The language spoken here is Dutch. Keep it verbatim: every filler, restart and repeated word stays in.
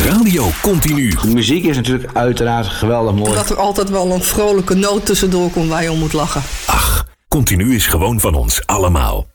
Radio Continu. De muziek is natuurlijk uiteraard geweldig mooi. Dat er altijd wel een vrolijke noot tussendoor komt waar je om moet lachen. Ach, Continu is gewoon van ons allemaal.